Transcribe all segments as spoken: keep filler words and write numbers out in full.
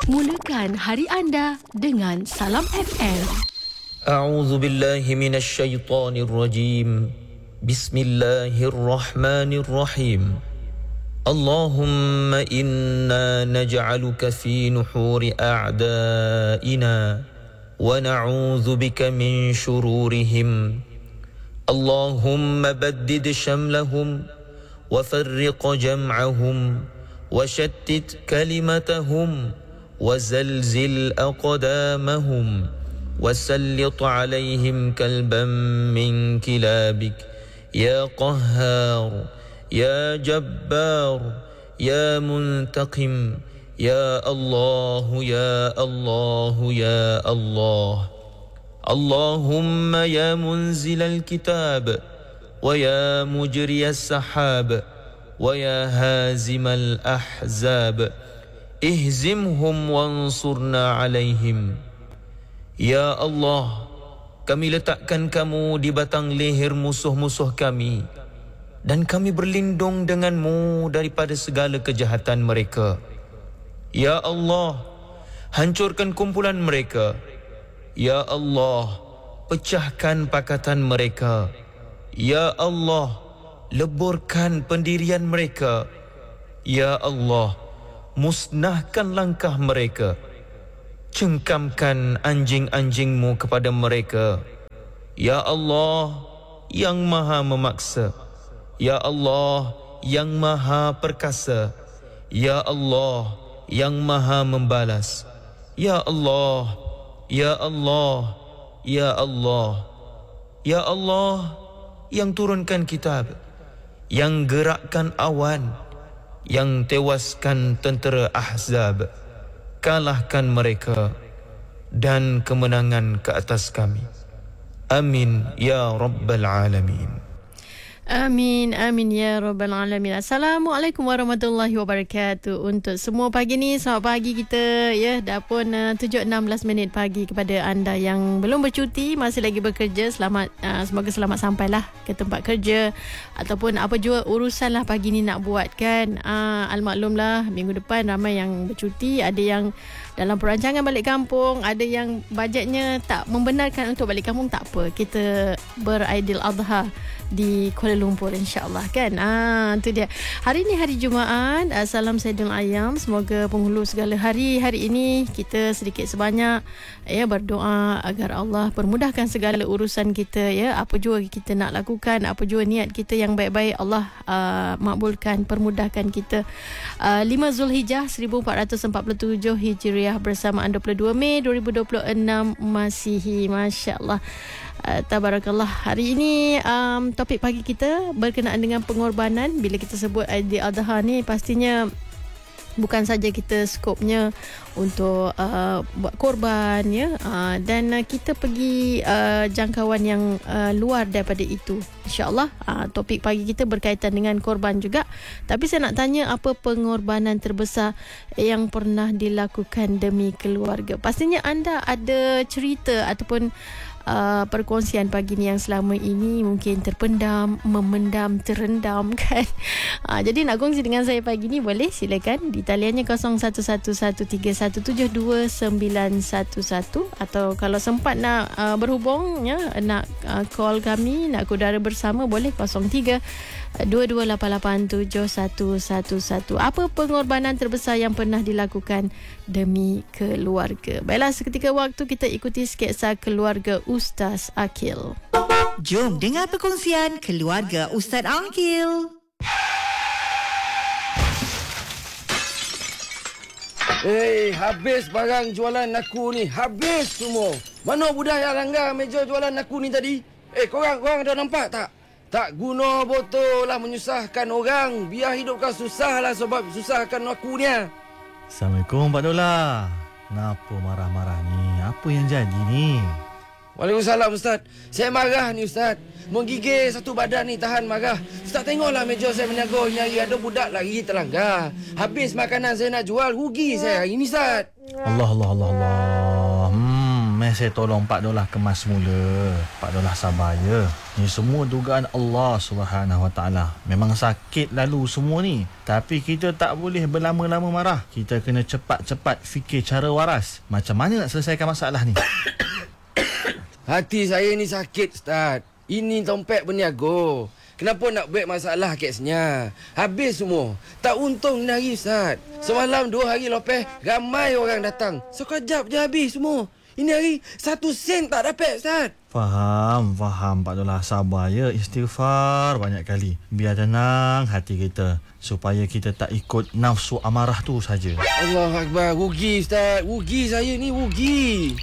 Mulakan hari anda dengan Salam F M. A'udzu billahi minasy syaithanir rajim. Bismillahirrahmanirrahim. Allahumma inna naj'aluka fi nuhuri a'da'ina wa na'udzu bika min syururihim. Allahumma baddid syamlahum wa farriq jam'ahum wa shattit kalimatahum wa zalzil aqdamahum wa sallit alaihim kalban min kilabik ya qahhar ya jabbar ya muntaqim ya Allah ya Allah ya Allah. Allahumma ya munzilal kitab wa ya mujriyas sahab wa ya hazimal ahzab ihzimhum wansurna alaihim. Ya Allah, kami letakkan kamu di batang leher musuh-musuh kami dan kami berlindung denganmu daripada segala kejahatan mereka. Ya Allah, hancurkan kumpulan mereka. Ya Allah, pecahkan pakatan mereka. Ya Allah, leburkan pendirian mereka. Ya Allah, musnahkan langkah mereka. Cengkamkan anjing-anjingmu kepada mereka. Ya Allah, yang maha memaksa. Ya Allah, yang maha perkasa. Ya Allah, yang maha membalas. Ya Allah, Ya Allah, Ya Allah, Ya Allah, yang turunkan kitab, yang gerakkan awan, yang tewaskan tentera Ahzab, kalahkan mereka dan kemenangan ke atas kami. Amin ya Rabbal Alamin. Amin, amin ya Rabbal Alamin. Assalamualaikum warahmatullahi wabarakatuh. Untuk semua pagi ni, selamat pagi kita ya. Dah pun uh, tujuh enam belas minit pagi kepada anda yang belum bercuti, masih lagi bekerja. Selamat, uh, semoga selamat sampailah ke tempat kerja ataupun apa jua urusan lah pagi ni nak buat kan. uh, Al-maklum lah, minggu depan ramai yang bercuti. Ada yang dalam perancangan balik kampung, ada yang bajetnya tak membenarkan untuk balik kampung. Tak apa, kita beraidil adha di Kuala Lumpur insya-Allah kan. Ah, tu dia. Hari ni hari Jumaat. Uh, salam Sayyidul Ayam. Semoga penghulu segala hari hari ini kita sedikit sebanyak ya berdoa agar Allah permudahkan segala urusan kita ya. Apa jua kita nak lakukan, apa jua niat kita yang baik-baik, Allah uh, makbulkan, permudahkan kita. Uh, lima Zulhijjah seribu empat ratus empat puluh tujuh Hijriah bersamaan dua puluh dua Mei dua ribu dua puluh enam Masihi. Masya-Allah. Uh, tabarakallah. Hari ini um, topik pagi kita berkenaan dengan pengorbanan. Bila kita sebut Aidil Adha ni, pastinya bukan saja kita skopnya untuk uh, buat korban ya, uh, dan uh, kita pergi uh, jangkauan yang uh, luar daripada itu. InsyaAllah uh, topik pagi kita berkaitan dengan korban juga. Tapi saya nak tanya, apa pengorbanan terbesar yang pernah dilakukan demi keluarga? Pastinya anda ada cerita ataupun Uh, perkongsian pagi ni yang selama ini mungkin terpendam, memendam, terendam kan. uh, Jadi nak kongsi dengan saya pagi ni, boleh silakan di taliannya kosong satu satu satu tiga satu tujuh dua sembilan satu satu. Atau kalau sempat nak uh, berhubung ya, nak uh, call kami, nak kudara bersama, boleh kosong tiga dua dua lapan lapan tujuh satu satu satu. Apa pengorbanan terbesar yang pernah dilakukan demi keluarga? Baiklah, seketika waktu kita ikuti sketsa keluarga Ustaz Akil. Jom dengar perkongsian keluarga Ustaz Akil. Eh, hey, habis barang jualan aku ni. Habis semua. Mana budak yang langgar meja jualan aku ni tadi? Eh, korang, korang dah nampak tak? Tak guna botol lah menyusahkan orang. Biar hidup kau susah lah sebab susahkan aku ni. Assalamualaikum Pak Dola. Kenapa marah-marah ni? Apa yang jadi ni? Waalaikumsalam Ustaz. Saya marah ni Ustaz. Menggigil satu badan ni, tahan marah. Ustaz tengoklah meja saya berniaga ni hari, ada budak lagi terlanggar. Habis makanan saya nak jual, rugi saya hari ni Ustaz. Allah Allah Allah Allah. Hmm, Mari saya tolong Pak Dolah kemas semula. Pak Dolah sabar ya. Ni semua dugaan Allah Subhanahu Wa Taala. Memang sakit lalu semua ni. Tapi kita tak boleh berlama-lama marah. Kita kena cepat-cepat fikir cara waras. Macam mana nak selesaikan masalah ni? Hati saya ni sakit, Ustaz. Ini dompet berniaga. Kenapa nak buat masalah kesnya? Habis semua. Tak untung ni hari, Ustaz. Semalam dua hari lepas, ramai orang datang. Sekejap je habis semua. Ini hari, satu sen tak dapat, Ustaz. Faham, faham Pak Dolah. Sabar ya, istighfar banyak kali. Biar tenang hati kita. Supaya kita tak ikut nafsu amarah tu saja. Allah Akbar, rugi, Ustaz. Rugi saya ni, rugi.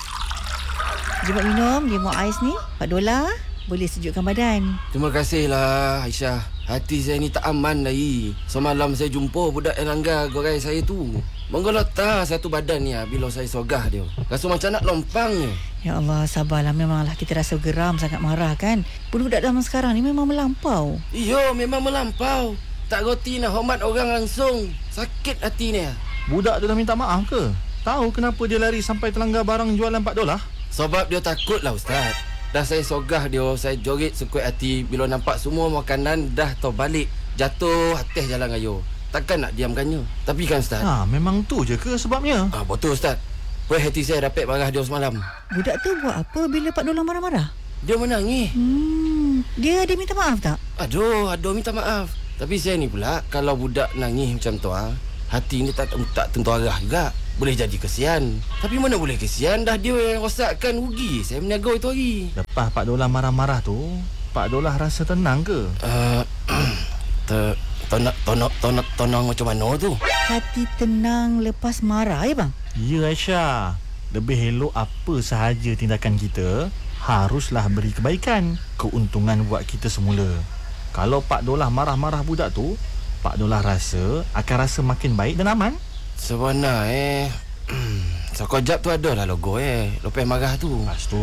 Jom minum limau ais ni. Pak Dolah, boleh sejukkan badan. Terima kasihlah, Aisyah. Hati saya ni tak aman lagi. Semalam saya jumpa budak yang langgar gorai saya tu. Menggolota satu badan ni bila saya sogah dia. Rasa macam nak lompangnya. Ya Allah, sabarlah. Memanglah kita rasa geram, sangat marah kan. Budak zaman sekarang ni memang melampau. Iyo, memang melampau. Tak roti nak hormat orang langsung. Sakit hati ni. Budak tu dah minta maaf ke? Tahu kenapa dia lari sampai terlanggar barang jualan Pak Dolah? Sebab dia takut lah, Ustaz. Dah saya sogah dia, saya joget sekuat hati. Bila nampak semua makanan dah terbalik, jatuh atas jalan raya. Takkan nak diamkannya. Tapi kan, Ustaz? Ha, memang tu je ke sebabnya? Ah, betul, Ustaz. Puas hati saya dapat marah dia semalam. Budak tu buat apa bila Pak Dolah marah-marah? Dia menangis. Hmm, dia ada minta maaf tak? Aduh, aduh minta maaf. Tapi saya ni pula, kalau budak nangis macam tu, ha, hati ni tak, tak tentu arah juga. Boleh jadi kesian. Tapi mana boleh kesian, dah dia yang rosakkan, rugi saya berniaga itu hari. Lepas Pak Dolah marah-marah tu, Pak Dolah rasa tenang ke? Uh, ter, Tonok, tonok, tonok, tonong macam mana tu? Hati tenang lepas marah ya bang? Ya Aisyah. Lebih elok apa sahaja tindakan kita, haruslah beri kebaikan. Keuntungan buat kita semula. Kalau Pak Dolah marah-marah budak tu, Pak Dolah rasa akan rasa makin baik dan aman. Sebenar eh sekejap tu ada lah logo eh lepas marah tu. Lepas tu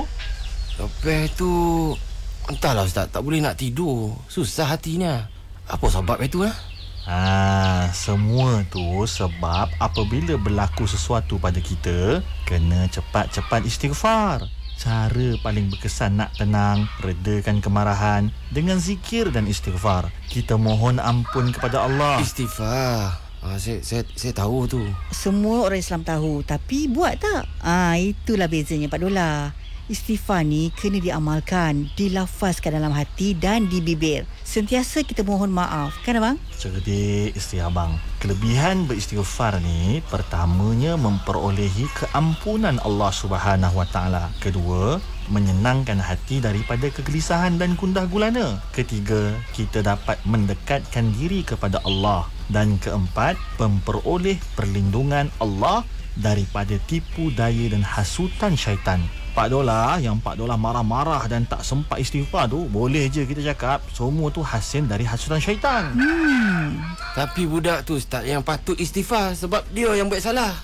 Lepas tu entahlah Ustaz, tak boleh nak tidur. Susah hatinya. Apa sebab itu lah? Ha, semua tu sebab apabila berlaku sesuatu pada kita, kena cepat-cepat istighfar. Cara paling berkesan nak tenang, redakan kemarahan dengan zikir dan istighfar. Kita mohon ampun kepada Allah. Istighfar. Ah, saya, saya saya tahu tu. Semua orang Islam tahu, tapi buat tak? Ah, itulah bezanya Pak Dolah. Istighfar ni kena diamalkan, dilafazkan dalam hati dan di bibir. Sentiasa kita mohon maaf, kan abang? Cerdik isteri abang. Kelebihan beristighfar ni, pertamanya memperolehi keampunan Allah Subhanahu Wa Taala. Kedua, menyenangkan hati daripada kegelisahan dan gundah gulana. Ketiga, kita dapat mendekatkan diri kepada Allah. Dan keempat, memperoleh perlindungan Allah daripada tipu daya dan hasutan syaitan. Pak Dolah, yang Pak Dolah marah-marah dan tak sempat istighfar tu, boleh je kita cakap semua tu hasil dari hasutan syaitan. Hmm. Tapi budak tu Ustaz yang patut istighfar sebab dia yang buat salah.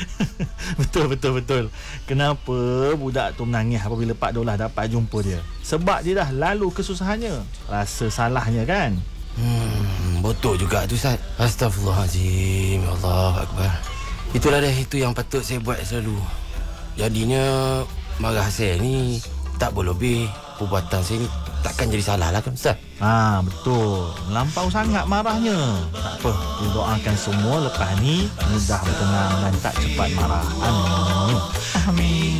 Betul, betul, betul. Kenapa budak tu menangis apabila Pak Dolah dapat jumpa dia? Sebab dia dah lalu kesusahannya. Rasa salahnya kan? Hmm, betul juga tu Ustaz. Astaghfirullahaladzim. Allah Akbar. Itulah dah, itu yang patut saya buat selalu. Jadinya marah saya ni tak berlebih. Perbuatan saya ni takkan jadi salah lah kan Ustaz? Ha, betul. Melampau sangat marahnya. Tak apa, kita doakan semua lepas ni mudah bertenang dan tak cepat marah. Amin. Amin.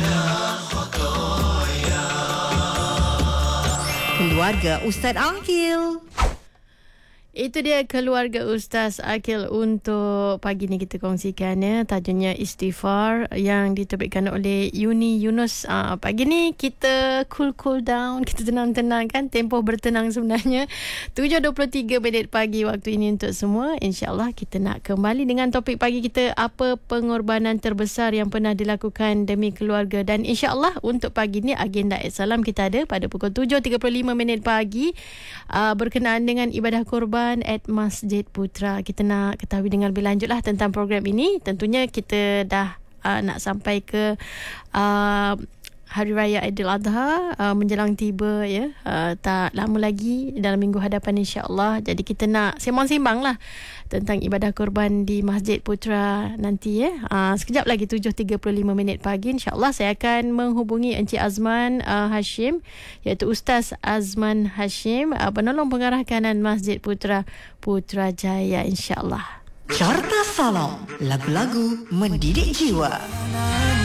Keluarga Ustaz Aqil. Itu dia keluarga Ustaz Aqil untuk pagi ni kita kongsikan ya. Tajuknya Istighfar yang diterbitkan oleh Uni Yunus. Uh, pagi ni kita cool cool down, kita tenang-tenang kan, tempoh bertenang sebenarnya. tujuh dua puluh tiga minit pagi waktu ini untuk semua. InsyaAllah kita nak kembali dengan topik pagi kita, apa pengorbanan terbesar yang pernah dilakukan demi keluarga. Dan insyaAllah untuk pagi ni agenda Salam kita ada pada pukul tujuh tiga puluh lima minit pagi uh, berkenaan dengan ibadah korban at Masjid Putra. Kita nak ketahui dengan lebih lanjut lah tentang program ini. Tentunya kita dah uh, nak sampai ke uh, Hari Raya Aidiladha uh, menjelang tiba ya. Uh, tak lama lagi dalam minggu hadapan insya-Allah. Jadi kita nak sembang-sembang lah tentang ibadah kurban di Masjid Putra nanti ya. Uh, sekejap lagi tujuh tiga puluh lima minit pagi insya-Allah saya akan menghubungi Encik Azman uh, Hashim, iaitu Ustaz Azman Hashim, uh, penolong pengarah kanan Masjid Putra Putrajaya insya-Allah. Carta Salam, lagu-lagu mendidik jiwa.